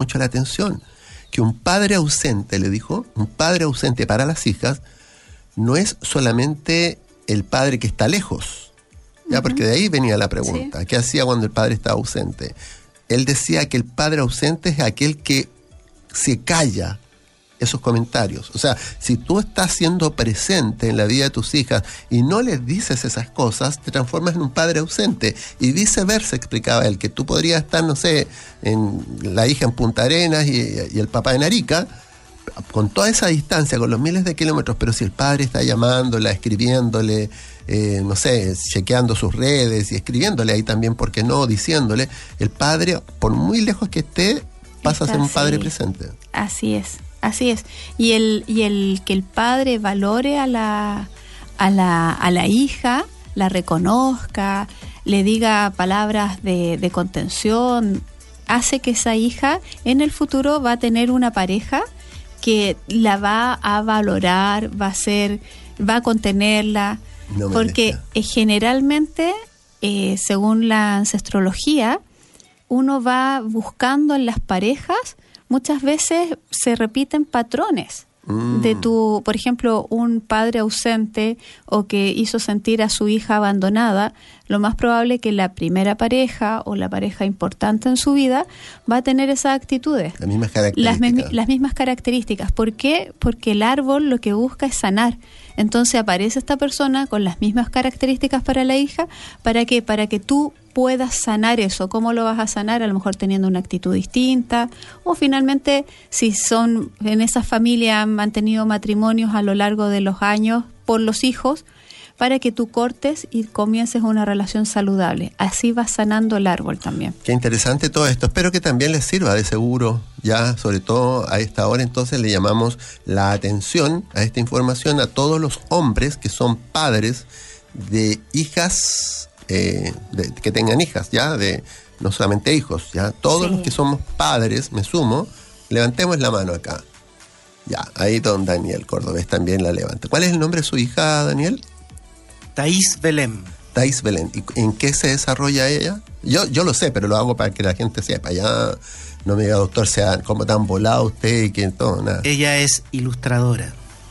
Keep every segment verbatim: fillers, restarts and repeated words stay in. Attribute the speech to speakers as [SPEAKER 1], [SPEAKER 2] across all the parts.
[SPEAKER 1] mucho la atención, que un padre ausente, le dijo, un padre ausente para las hijas no es solamente el padre que está lejos, ya, uh-huh. porque de ahí venía la pregunta, sí. ¿qué hacía cuando el padre estaba ausente? Él decía que el padre ausente es aquel que se calla esos comentarios. O sea, si tú estás siendo presente en la vida de tus hijas y no les dices esas cosas, te transformas en un padre ausente. Y viceversa, explicaba él, que tú podrías estar, no sé, en la hija en Punta Arenas y, y el papá en Arica, con toda esa distancia, con los miles de kilómetros, pero si el padre está llamándola, escribiéndole, eh, no sé, chequeando sus redes y escribiéndole ahí también, ¿por qué no?, diciéndole, el padre, por muy lejos que esté, pasa a ser un padre presente.
[SPEAKER 2] Así es. Así es, y el y el que el padre valore a la a la a la hija, la reconozca, le diga palabras de, de contención, hace que esa hija en el futuro va a tener una pareja que la va a valorar, va a ser, va a contenerla, no porque eh, generalmente, eh, según la ancestrología, uno va buscando en las parejas. Muchas veces se repiten patrones mm. de tu, por ejemplo, un padre ausente o que hizo sentir a su hija abandonada. Lo más probable es que la primera pareja o la pareja importante en su vida va a tener esas actitudes.
[SPEAKER 1] Las mismas características.
[SPEAKER 2] Las, las mismas características. ¿Por qué? Porque el árbol lo que busca es sanar. Entonces aparece esta persona con las mismas características para la hija. ¿Para qué? Para que tú puedas sanar eso. ¿Cómo lo vas a sanar? A lo mejor teniendo una actitud distinta, o finalmente, si son en esa familia han mantenido matrimonios a lo largo de los años por los hijos, para que tú cortes y comiences una relación saludable. Así vas sanando el árbol también.
[SPEAKER 1] Qué interesante todo esto. Espero que también les sirva de seguro, ya sobre todo a esta hora. Entonces le llamamos la atención a esta información a todos los hombres que son padres de hijas, Eh, de, que tengan hijas, ya, de no solamente hijos, ya, todos sí. los que somos padres, me sumo, levantemos la mano acá. Ya, ahí don Daniel Cordobés también la levanta. ¿Cuál es el nombre de su hija, Daniel?
[SPEAKER 3] Thaís Belén.
[SPEAKER 1] Thaís Belén. ¿Y en qué se desarrolla ella? Yo, yo lo sé, pero lo hago para que la gente sepa. Ya no me diga, doctor, sea como tan volado usted y que todo, nada.
[SPEAKER 3] Ella es ilustradora.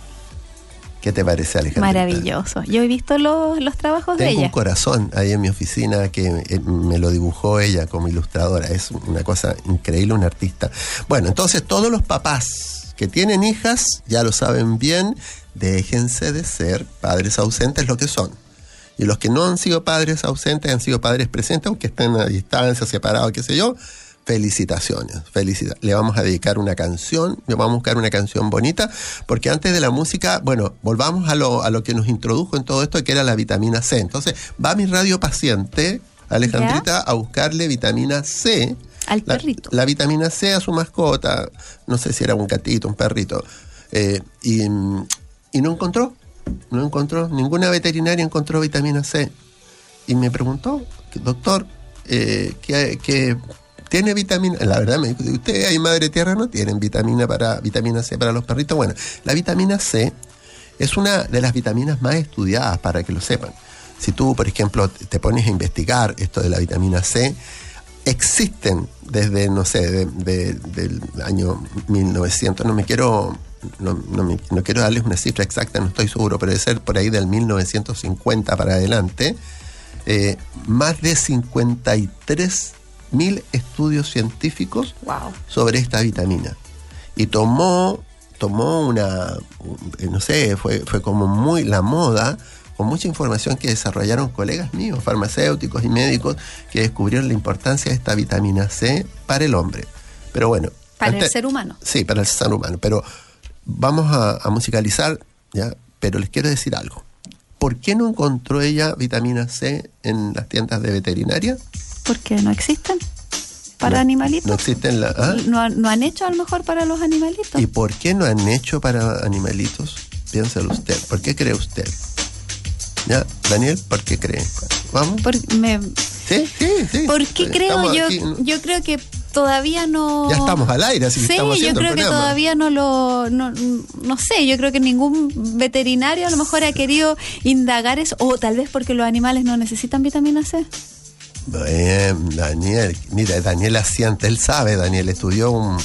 [SPEAKER 1] ¿Qué te parece, Alejandra?
[SPEAKER 2] Maravilloso. Yo he visto los, los trabajos
[SPEAKER 1] Tengo
[SPEAKER 2] de ella.
[SPEAKER 1] Tengo un corazón ahí en mi oficina que me lo dibujó ella como ilustradora. Es una cosa increíble, un artista. Bueno, entonces todos los papás que tienen hijas, ya lo saben bien, déjense de ser padres ausentes, lo que son. Y los que no han sido padres ausentes, han sido padres presentes, aunque estén a distancia, separados, qué sé yo, felicitaciones, felicitaciones. Le vamos a dedicar una canción, le vamos a buscar una canción bonita, porque antes de la música, bueno, volvamos a lo, a lo que nos introdujo en todo esto, que era la vitamina C. Entonces, va mi radio paciente, Alejandrita, ¿ya?, a buscarle vitamina C.
[SPEAKER 2] Al perrito.
[SPEAKER 1] La, la vitamina C a su mascota, no sé si era un gatito, un perrito, eh, y, y no encontró, no encontró, ninguna veterinaria encontró vitamina C. Y me preguntó, doctor, eh, ¿qué, qué tiene vitamina? La verdad me dijo, usted ahí Madre Tierra no tienen vitamina para vitamina C para los perritos. Bueno, la vitamina C es una de las vitaminas más estudiadas, para que lo sepan. Si tú, por ejemplo, te pones a investigar esto de la vitamina C, existen desde, no sé, de, de, del año mil novecientos, no me quiero, no, no, me, no quiero darles una cifra exacta, no estoy seguro, pero debe ser por ahí del mil novecientos cincuenta para adelante, eh, más de cincuenta y tres mil estudios científicos
[SPEAKER 2] wow.
[SPEAKER 1] sobre esta vitamina. Y tomó, tomó una, no sé, fue, fue como muy la moda, con mucha información que desarrollaron colegas míos, farmacéuticos y médicos, que descubrieron la importancia de esta vitamina C para el hombre. Pero bueno.
[SPEAKER 2] Para
[SPEAKER 1] antes,
[SPEAKER 2] el ser humano.
[SPEAKER 1] Sí, para el ser humano. Pero vamos a, a musicalizar, ¿ya? Pero les quiero decir algo. ¿Por qué no encontró ella vitamina C en las tiendas de veterinaria?
[SPEAKER 2] Porque no existen para
[SPEAKER 1] no,
[SPEAKER 2] animalitos.
[SPEAKER 1] No existen la, ¿ah?
[SPEAKER 2] no, no han hecho a lo mejor para los animalitos.
[SPEAKER 1] ¿Y por qué no han hecho para animalitos? Piénselo usted. ¿Por qué cree usted? ¿Ya? Daniel, ¿por qué cree? ¿Vamos?
[SPEAKER 2] Por, me,
[SPEAKER 1] sí, sí, sí.
[SPEAKER 2] ¿Por qué creo? Yo,
[SPEAKER 1] aquí, ¿no?
[SPEAKER 2] yo creo que todavía no...
[SPEAKER 1] Ya estamos al aire, así que
[SPEAKER 2] sí,
[SPEAKER 1] estamos haciendo
[SPEAKER 2] yo creo
[SPEAKER 1] el
[SPEAKER 2] que
[SPEAKER 1] programa.
[SPEAKER 2] todavía no lo... No, no sé, yo creo que ningún veterinario a lo mejor ha querido indagar eso, o tal vez porque los animales no necesitan vitamina C.
[SPEAKER 1] Bien, Daniel, mira, Daniel asiente, él sabe, Daniel estudió un,